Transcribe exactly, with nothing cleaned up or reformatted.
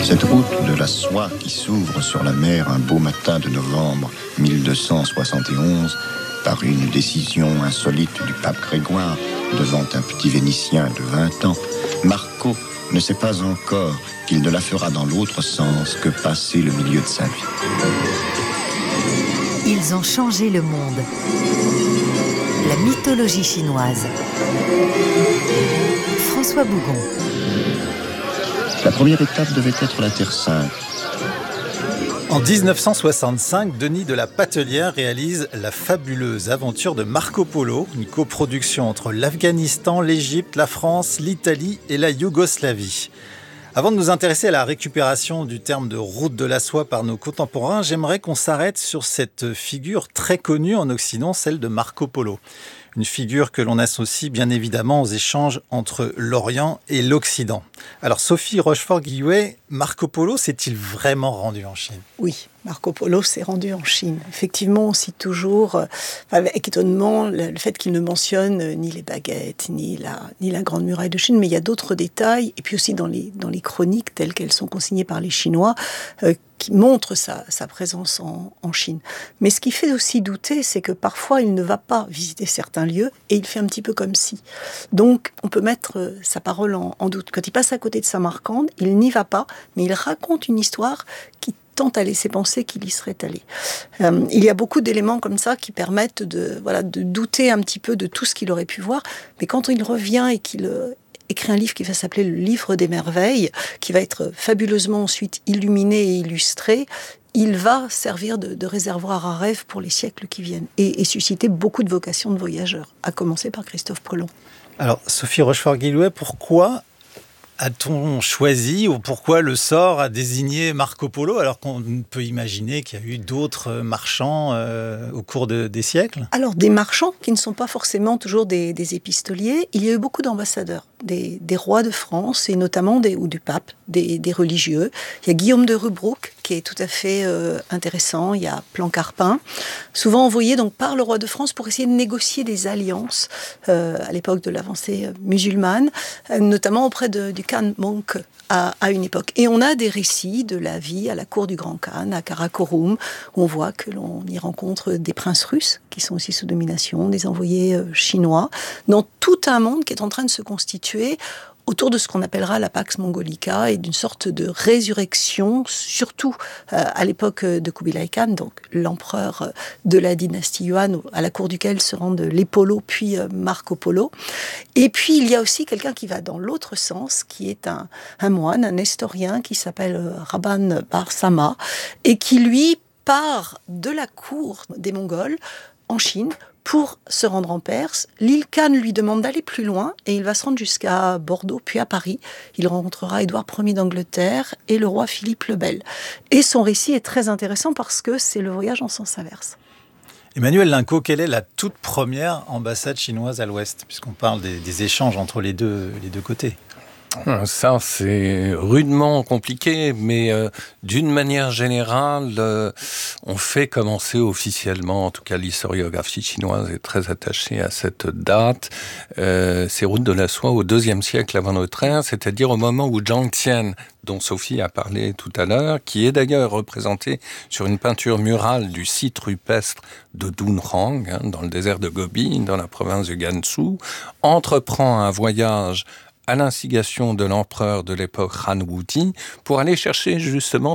Cette route de la soie qui s'ouvre sur la mer un beau matin de novembre mille deux cent soixante et onze par une décision insolite du pape Grégoire devant un petit Vénitien de vingt ans, Marco ne sait pas encore qu'il ne la fera dans l'autre sens que passer le milieu de sa vie. Ils ont changé le monde. La mythologie chinoise. François Bougon. La première étape devait être la Terre Sainte. En dix-neuf cent soixante-cinq, Denis de la Patelière réalise la fabuleuse aventure de Marco Polo, une coproduction entre l'Afghanistan, l'Égypte, la France, l'Italie et la Yougoslavie. Avant de nous intéresser à la récupération du terme de route de la soie par nos contemporains, j'aimerais qu'on s'arrête sur cette figure très connue en Occident, celle de Marco Polo. Une figure que l'on associe bien évidemment aux échanges entre l'Orient et l'Occident. Alors Sophie Rochefort-Guillouet, Marco Polo s'est-il vraiment rendu en Chine ? Oui, Marco Polo s'est rendu en Chine. Effectivement, on cite toujours, euh, avec étonnement, le, le fait qu'il ne mentionne euh, ni les baguettes, ni la, ni la Grande Muraille de Chine, mais il y a d'autres détails, et puis aussi dans les, dans les chroniques telles qu'elles sont consignées par les Chinois, euh, qui montrent sa, sa présence en, en Chine. Mais ce qui fait aussi douter, c'est que parfois il ne va pas visiter certains lieux, et il fait un petit peu comme si. Donc, on peut mettre euh, sa parole en, en doute. Quand il passe à côté de Samarcande, il n'y va pas, mais il raconte une histoire qui tente à laisser penser qu'il y serait allé. Euh, il y a beaucoup d'éléments comme ça qui permettent de, voilà, de douter un petit peu de tout ce qu'il aurait pu voir, mais quand il revient et qu'il euh, écrit un livre qui va s'appeler le Livre des Merveilles, qui va être fabuleusement ensuite illuminé et illustré, il va servir de, de réservoir à rêve pour les siècles qui viennent et, et susciter beaucoup de vocations de voyageurs, à commencer par Christophe Colomb. Alors Sophie Rochefort-Guillouet, pourquoi a-t-on choisi ou pourquoi le sort a désigné Marco Polo alors qu'on peut imaginer qu'il y a eu d'autres marchands euh, au cours de, des siècles ? Alors des marchands qui ne sont pas forcément toujours des, des épistoliers, il y a eu beaucoup d'ambassadeurs, des, des rois de France et notamment des, ou du pape, des, des religieux. Il y a Guillaume de Rubruck qui est tout à fait euh, intéressant, il y a Plancarpin, souvent envoyé donc par le roi de France pour essayer de négocier des alliances euh, à l'époque de l'avancée musulmane, euh, notamment auprès de, du Khan Monk à, à une époque. Et on a des récits de la vie à la cour du Grand Khan, à Karakorum, où on voit que l'on y rencontre des princes russes qui sont aussi sous domination, des envoyés euh, chinois, dans tout un monde qui est en train de se constituer autour de ce qu'on appellera la Pax Mongolica et d'une sorte de résurrection, surtout euh, à l'époque de Kubilai Khan, donc l'empereur de la dynastie Yuan, à la cour duquel se rendent les Polo puis euh, Marco Polo. Et puis il y a aussi quelqu'un qui va dans l'autre sens, qui est un, un moine, un nestorien qui s'appelle euh, Rabban Bar Sama, et qui lui part de la cour des Mongols en Chine pour se rendre en Perse. L'île Khan lui demande d'aller plus loin et il va se rendre jusqu'à Bordeaux, puis à Paris. Il rencontrera Édouard Ier d'Angleterre et le roi Philippe le Bel. Et son récit est très intéressant parce que c'est le voyage en sens inverse. Emmanuel Linco, quelle est la toute première ambassade chinoise à l'Ouest, puisqu'on parle des, des échanges entre les deux, les deux côtés ? Ça, c'est rudement compliqué, mais euh, d'une manière générale, euh, on fait commencer officiellement, en tout cas l'historiographie chinoise est très attachée à cette date, euh, ces routes de la soie au deuxième siècle avant notre ère, c'est-à-dire au moment où Zhang Tian, dont Sophie a parlé tout à l'heure, qui est d'ailleurs représenté sur une peinture murale du site rupestre de Dunhuang, hein, dans le désert de Gobi, dans la province du Gansu, entreprend un voyage à l'instigation de l'empereur de l'époque Han Wuti pour aller chercher justement